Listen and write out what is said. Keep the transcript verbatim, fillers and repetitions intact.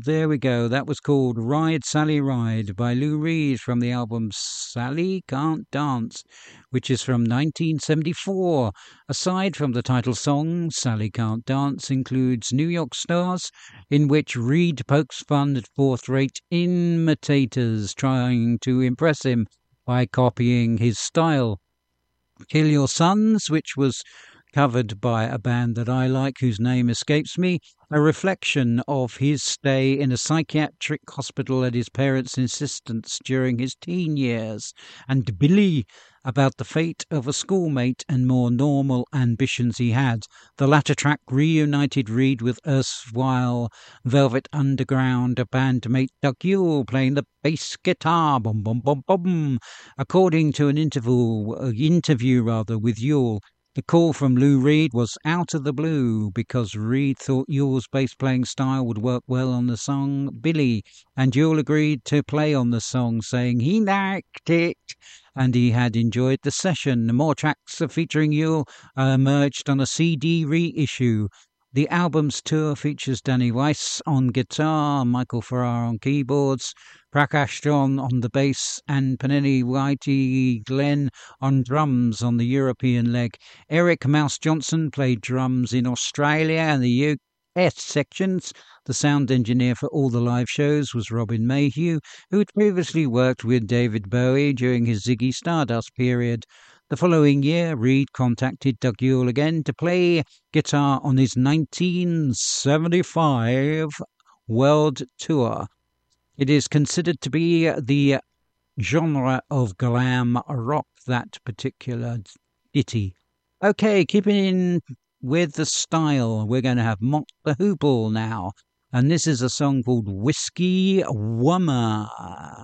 there we go. That was called Ride Sally Ride by Lou Reed from the album Sally Can't Dance, which is from nineteen seventy-four. Aside from the title song, Sally Can't Dance includes New York Stars, in which Reed pokes fun at fourth-rate imitators trying to impress him by copying his style. Kill Your Sons, which was covered by a band that I like whose name escapes me, a reflection of his stay in a psychiatric hospital at his parents' insistence during his teen years, and Billy, about the fate of a schoolmate and more normal ambitions he had. The latter track reunited Reed with erstwhile Velvet Underground bandmate Doug Yule playing the bass guitar. Boom, boom, boom, boom. According to an interview, uh, interview rather, with Yule, the call from Lou Reed was out of the blue because Reed thought Yule's bass-playing style would work well on the song Billy, and Yule agreed to play on the song, saying he liked it and he had enjoyed the session. More tracks featuring Yule uh, emerged on a C D reissue. The album's tour features Danny Weiss on guitar, Michael Farrar on keyboards, Prakash John on the bass, and Penny Whitey Glenn on drums on the European leg. Eric Mouse Johnson played drums in Australia and the U S sections. The sound engineer for all the live shows was Robin Mayhew, who had previously worked with David Bowie during his Ziggy Stardust period. The following year, Reed contacted Doug Yule again to play guitar on his nineteen seventy-five world tour. It is considered to be the genre of glam rock, that particular ditty. Okay, keeping in with the style, we're going to have Mott the Hoople now. And this is a song called Whiskey Woman.